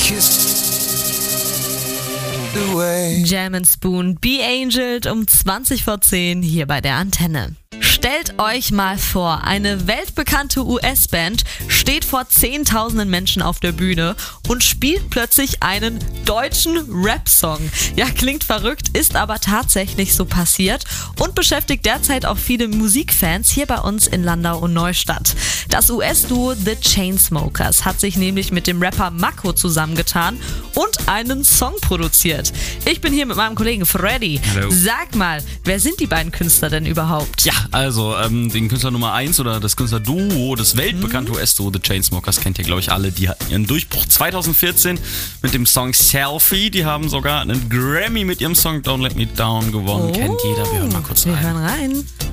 Jam & Spoon, Be Angeled um 20 vor 10 hier bei der Antenne. Stellt euch mal vor, eine weltbekannte US-Band steht vor Zehntausenden Menschen auf der Bühne und spielt plötzlich einen deutschen Rap-Song. Ja, klingt verrückt, ist aber tatsächlich so passiert und beschäftigt derzeit auch viele Musikfans hier bei uns in Landau und Neustadt. Das US-Duo The Chainsmokers hat sich nämlich mit dem Rapper Mako zusammengetan und einen Song produziert. Ich bin hier mit meinem Kollegen Freddy. Hallo. Sag mal, wer sind die beiden Künstler denn überhaupt? Ja, also den Künstler Nummer 1 oder das Künstlerduo, das weltbekannte US-Duo The Chainsmokers kennt ihr, glaube ich, alle. Die hatten ihren Durchbruch 2014 mit dem Song Selfie. Die haben sogar einen Grammy mit ihrem Song Don't Let Me Down gewonnen. Kennt jeder. Wir hören mal kurz rein. Wir hören rein.